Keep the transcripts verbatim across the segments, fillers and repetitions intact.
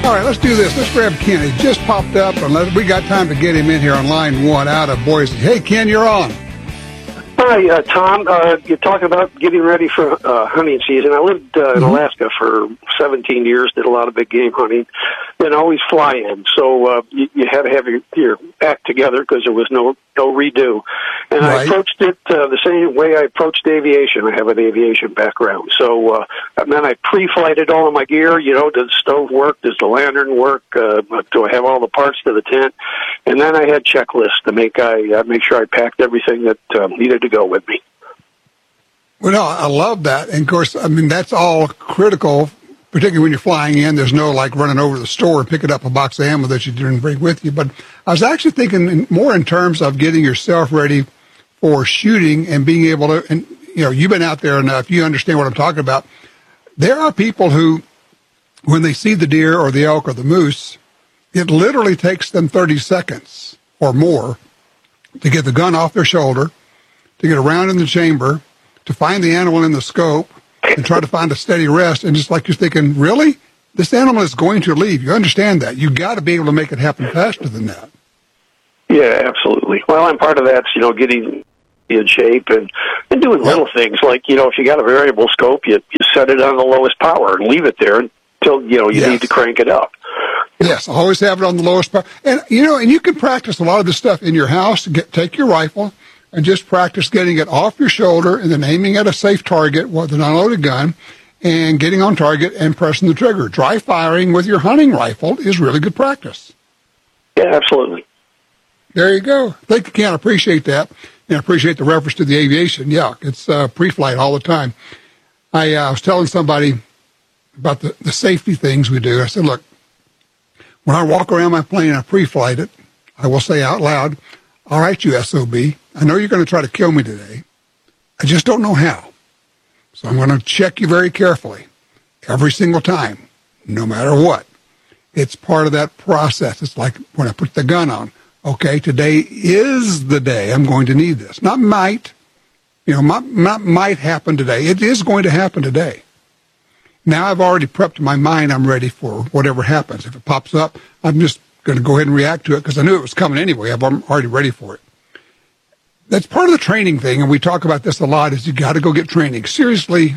All right, let's do this. Let's grab Ken. He just popped up, and let, we got time to get him in here on line one out of Boise. Hey, Ken, you're on. Hi, uh, Tom. Uh, you're talking about getting ready for uh, hunting season. I lived uh, in mm-hmm. Alaska for seventeen years, did a lot of big game hunting, and always fly in. So uh, you, you had to have your, your act together because there was no no redo. And right. I approached it uh, the same way I approached aviation. I have an aviation background. So uh, and then I pre-flighted all of my gear. You know, does the stove work? Does the lantern work? Uh, do I have all the parts to the tent? And then I had checklists to make I uh, make sure I packed everything that uh, needed to go with me. Well, no, I love that. And, of course, I mean, that's all critical, particularly when you're flying in. There's no, like, running over to the store and picking up a box of ammo that you didn't bring with you. But I was actually thinking in, more in terms of getting yourself ready for shooting and being able to, and, you know, you've been out there enough. You understand what I'm talking about. There are people who, when they see the deer or the elk or the moose, it literally takes them thirty seconds or more to get the gun off their shoulder, to get around in the chamber, to find the animal in the scope, and try to find a steady rest. And just like you're thinking, really? This animal is going to leave. You understand that. You've got to be able to make it happen faster than that. Yeah, absolutely. Well, and part of that's, you know, getting in shape and, and doing little yep. things like, you know, if you got a variable scope, you, you set it on the lowest power and leave it there until, you know, you yes. need to crank it up. Yes, always have it on the lowest power. And, you know, and you can practice a lot of this stuff in your house. Get, take your rifle and just practice getting it off your shoulder and then aiming at a safe target with an unloaded gun and getting on target and pressing the trigger. Dry firing with your hunting rifle is really good practice. Yeah, absolutely. There you go. Thank you, Ken. I appreciate that. And I appreciate the reference to the aviation. Yeah, it's uh, pre-flight all the time. I uh, was telling somebody about the, the safety things we do. I said, look, when I walk around my plane and I pre-flight it, I will say out loud, all right, you S O B, I know you're going to try to kill me today. I just don't know how. So I'm going to check you very carefully every single time, no matter what. It's part of that process. It's like when I put the gun on. Okay, today is the day I'm going to need this. Not might. You know, not, not might happen today. It is going to happen today. Now I've already prepped my mind. I'm ready for whatever happens. If it pops up, I'm just going to go ahead and react to it because I knew it was coming anyway. I'm already ready for it. That's part of the training thing, and we talk about this a lot, is you got to go get training. Seriously,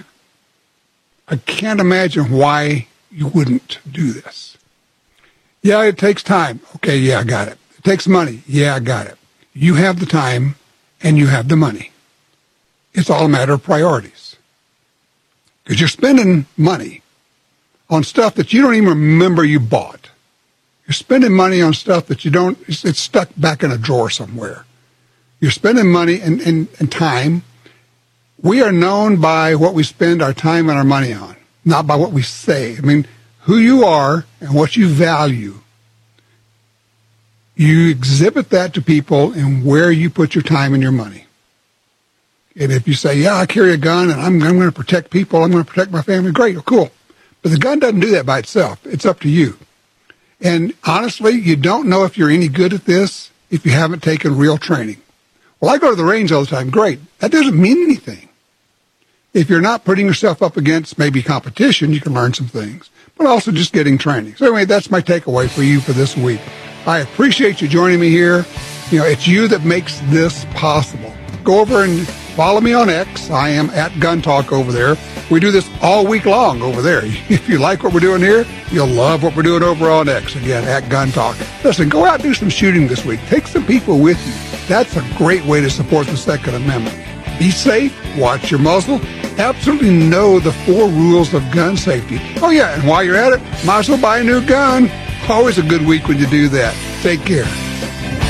I can't imagine why you wouldn't do this. Yeah, it takes time. Okay, yeah, I got it. It takes money. Yeah, I got it. You have the time, and you have the money. It's all a matter of priorities. Because you're spending money on stuff that you don't even remember you bought. You're spending money on stuff that you don't, it's, it's stuck back in a drawer somewhere. You're spending money and, and, and time. We are known by what we spend our time and our money on, not by what we say. I mean, who you are and what you value, you exhibit that to people and where you put your time and your money. And if you say, yeah, I carry a gun and I'm, I'm going to protect people, I'm going to protect my family, great, well, cool. But the gun doesn't do that by itself. It's up to you. And honestly, you don't know if you're any good at this if you haven't taken real training. Well, I go to the range all the time. Great. That doesn't mean anything. If you're not putting yourself up against maybe competition, you can learn some things, but also just getting training. So anyway, that's my takeaway for you for this week. I appreciate you joining me here. You know, it's you that makes this possible. Go over and follow me on X. I am at Gun Talk over there. We do this all week long over there. If you like what we're doing here, you'll love what we're doing over on X. Again, at Gun Talk. Listen, go out and do some shooting this week. Take some people with you. That's a great way to support the Second Amendment. Be safe. Watch your muzzle. Absolutely know the four rules of gun safety. Oh, yeah, and while you're at it, might as well buy a new gun. Always a good week when you do that. Take care.